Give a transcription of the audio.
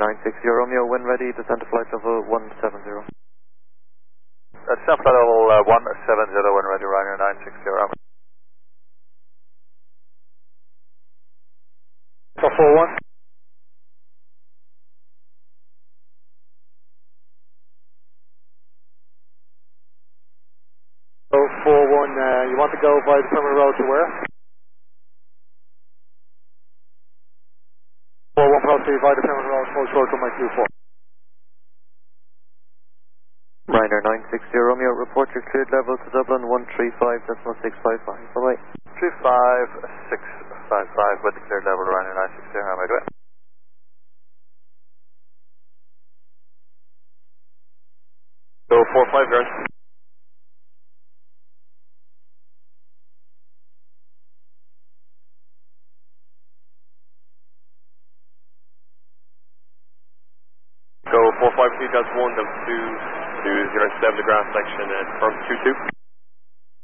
960 Romeo, when ready, descend to flight level 170. Descend flight level 170 when ready, Ryanair 960 Romeo. So 41. So 41, you want to go by the terminal road to where? 41 proceed by the terminal road, full short to my Q4. Ryanair 960 Romeo, report your cleared level to Dublin 135.655. Bye-bye. 35655 with the cleared level to Ryanair 960 Romeo. Go ahead. Go 45 guys. Go 45 seat, that's 1, that's 2, 207 the ground section, from 22.